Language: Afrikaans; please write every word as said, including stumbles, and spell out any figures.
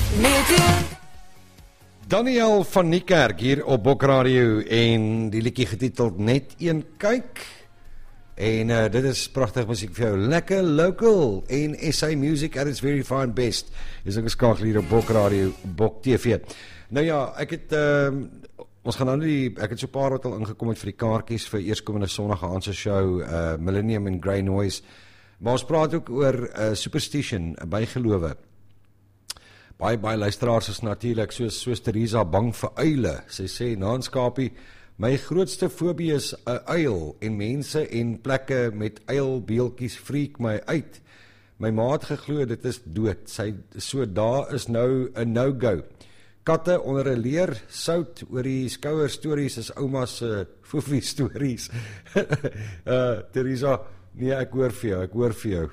Daniel van Niekerk hier op Bok Radio en die liedjie getiteld Net Een Kyk. En uh, dit is pragtig musiek vir jou, lekker local en S A Music at its very fine best. Is ook geskakel hier op Bok Radio, Bok T V. Nou ja, ek het uh, ons gaan nou die, ek het so 'n paar wat al ingekom het vir die kaartjies vir eerskomende Sondag aand se show uh, Millennium and Grey Noise. Maar ons praat ook oor uh, superstition, bygelowe. Baie, baie luisteraars is natuurlik soos, soos Theresa bang vir uile. Sy sê, Naanskapie, my grootste fobie is 'n uil en mense en plekke met uilbeeltjies freak my uit. My ma het geglo dit is dood. Sy so daar is nou 'n no-go. Katte onder 'n leer, sout oor die skouer stories is ouma se foefie stories. uh, Theresa, nee, ek hoor vir jou, ek hoor vir jou.